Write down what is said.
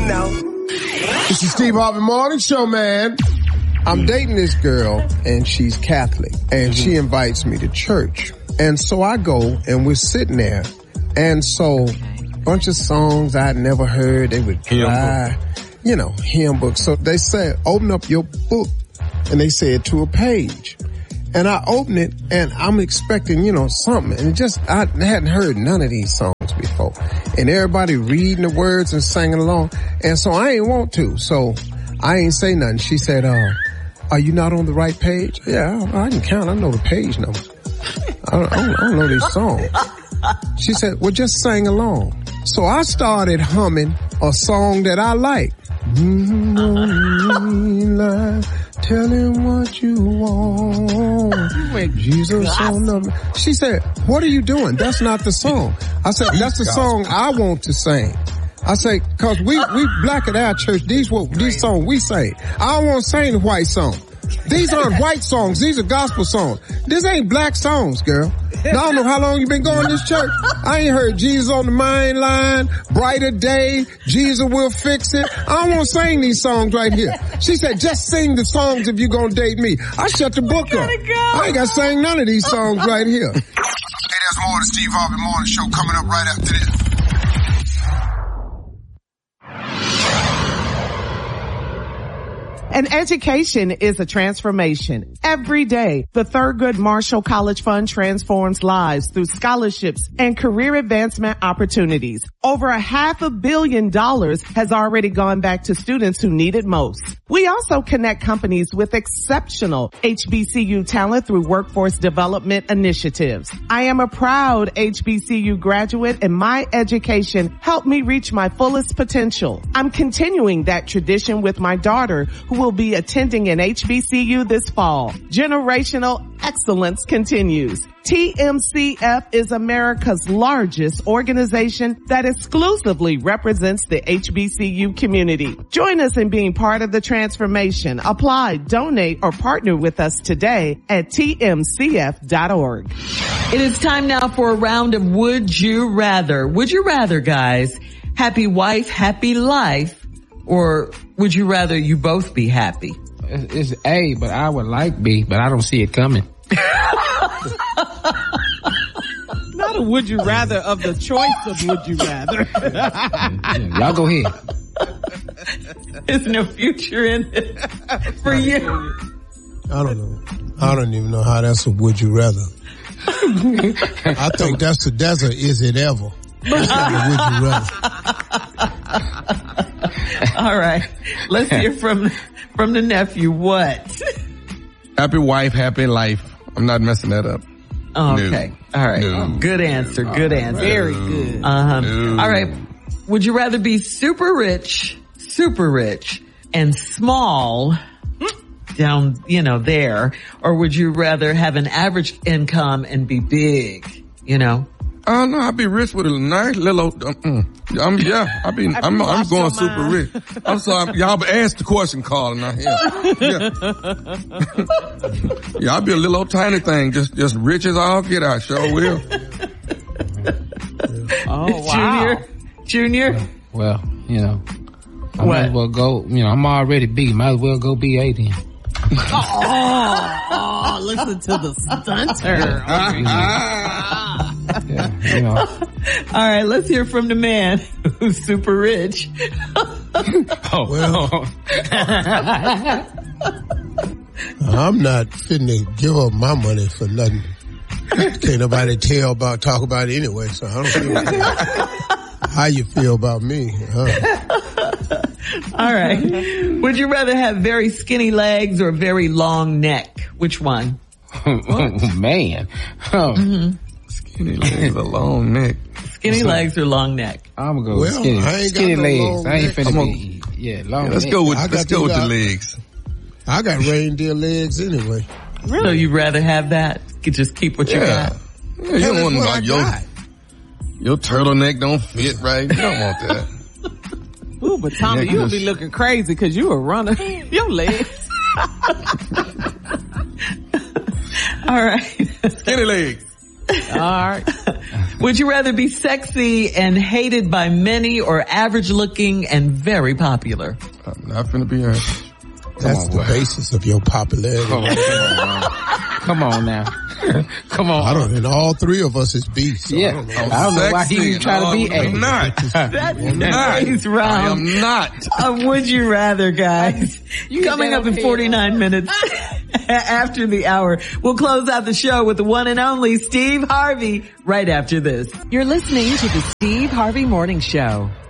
know. It's the Steve Harvey Morning Show, man. I'm dating this girl, and she's Catholic, and she invites me to church. And so I go, and we're sitting there, and so a bunch of songs I'd never heard. They would cry, you know, hymn books. So they said, open up your book, and they said to a page. And I open it, and I'm expecting, you know, something. And I hadn't heard none of these songs before. And everybody reading the words and singing along. And so I ain't want to. So I ain't say nothing. She said, are you not on the right page? Yeah, I can count. I know the page number. I don't know these songs. She said, well, just sing along. So I started humming a song that I like. Tell him what you want. Jesus on them. She said, what are you doing? That's not the song. I said, that's the song I want to sing. I say, cause we black at our church, these songs we sing. I don't want to sing the white song. These aren't white songs, these are gospel songs. This ain't black songs, girl. Now, I don't know how long you been going to this church. I ain't heard Jesus on the Main Line, Brighter Day, Jesus Will Fix It. I don't want to sing these songs right here. She said, just sing the songs if you're gonna date me. I shut the book up. I ain't got to sing none of these songs right here. Hey, there's more of the Steve Harvey Morning Show coming up right after this. An education is a transformation. Every day, the Thurgood Marshall College Fund transforms lives through scholarships and career advancement opportunities. Over $500 million has already gone back to students who need it most. We also connect companies with exceptional HBCU talent through workforce development initiatives. I am a proud HBCU graduate, and my education helped me reach my fullest potential. I'm continuing that tradition with my daughter, who will be attending an HBCU this fall. Generational excellence continues. TMCF is America's largest organization that exclusively represents the HBCU community. Join us in being part of the transformation. Apply, donate, or partner with us today at tmcf.org. It is time now for a round of Would You Rather. Would you rather, guys? Happy wife, happy life? Or would you rather you both be happy? It's A, but I would like B, but I don't see it coming. Not a would you rather of the choice of would you rather. Y'all go ahead. There's no future in it for you. I don't know. I don't even know how that's a would you rather. I think that's a is it ever. That's not a would you rather. All right. Let's hear from the nephew. What? Happy wife, happy life. I'm not messing that up. Oh, okay. No. All right. No. Good answer. Good answer. Very good. No. All right. Would you rather be super rich, and small down, there, or would you rather have an average income and be big, No, I'd be rich with a nice little, I'm going super rich. I'm sorry, y'all asked the question, Carl, now. Yeah, I'd be a little old tiny thing, just rich as all get out, sure will. Oh, wow. Junior? Well, I might as well go, I'm already B, might as well go BA then. Oh, listen to the stunter. All right, let's hear from the man who's super rich. I'm not fitting to give up my money for nothing. Can't nobody talk about it anyway, so I don't feel how you feel about me, huh? All right. Would you rather have very skinny legs or very long neck? Which one? Oh, man. Skinny legs or long neck. Skinny legs or long neck? I'm gonna go skinny legs. I ain't finna be. Yeah, long let's neck. Go with the legs. I got reindeer legs anyway. Really? So you'd rather have that? You just keep what you got? Yeah, you don't want like your turtleneck don't fit right. You don't want that. Ooh, but Tommy, you'll be looking crazy because you a runner. Your legs. All right. Skinny legs. All right. Would you rather be sexy and hated by many or average looking and very popular? I'm not finna be average. That's the basis of your popularity. Come on now. Come on. I don't know. All three of us is B. So yeah. I don't know why he trying to be A. I'm not. That's today's round. I am not. Would you rather, guys? Coming up in 49 minutes after the hour. We'll close out the show with the one and only Steve Harvey right after this. You're listening to the Steve Harvey Morning Show.